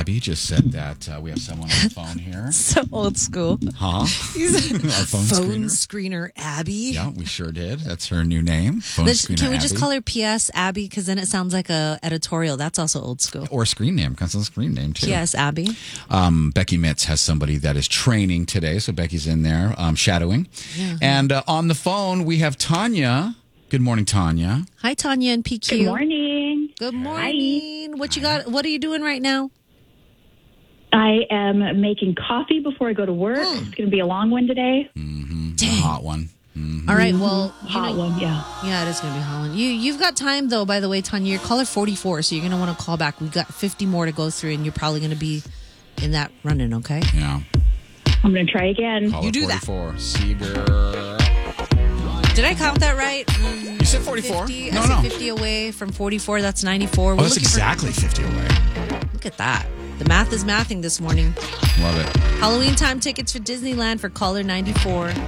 Abby just said that we have someone on the phone here. So old school. Huh? Our phone screener Abby. Yeah, we sure did. That's her new name. Can we just call her PS Abby? Because then it sounds like a editorial. That's also old school. Or screen name. Because it's a screen name, too. PS Abby. Becky Mitz has somebody that is training today. So Becky's in there shadowing. Yeah. And on the phone, we have Tanya. Good morning, Tanya. Hi, Tanya and PQ. Good morning. Good morning. Hi. What you got? What are you doing right now? I am making coffee before I go to work. It's going to be a long one today. Mm-hmm. A hot one. Mm-hmm. All right. Well, hot one. Yeah. Yeah, it is going to be a hot one. You've got time though. By the way, Tanya, you're caller 44, so you're going to want to call back. We've got 50 more to go through, and you're probably going to be in that running. Okay. Yeah. I'm going to try again. Caller you do 44. That. Seeger. Did I count that right? You said 44. 50? No, I said 50 away from 44. That's 94. That's exactly 50 away. Look at that. The math is mathing this morning. Love it. Halloween time tickets for Disneyland for caller 94.